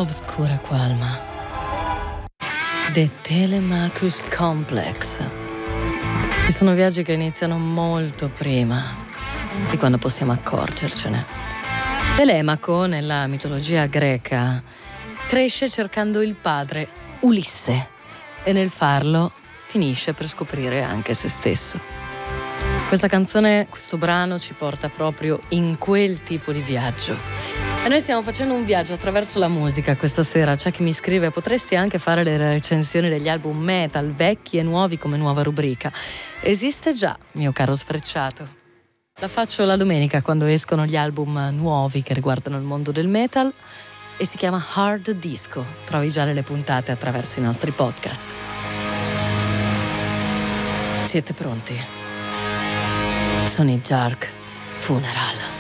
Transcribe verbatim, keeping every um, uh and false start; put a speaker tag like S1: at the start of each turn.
S1: obscura qualma. De Telemachus Complex. Ci sono viaggi che iniziano molto prima di quando possiamo accorgercene. Telemaco, nella mitologia greca, cresce cercando il padre Ulisse e nel farlo finisce per scoprire anche se stesso. Questa canzone, questo brano ci porta proprio in quel tipo di viaggio. E noi stiamo facendo un viaggio attraverso la musica questa sera. C'è chi mi scrive: potresti anche fare le recensioni degli album metal, vecchi e nuovi, come nuova rubrica. Esiste già, mio caro Sfrecciato. La faccio la domenica quando escono gli album nuovi che riguardano il mondo del metal e si chiama Hard Disco. Trovi già le puntate attraverso i nostri podcast. Siete pronti? Sono i Dark Funeral.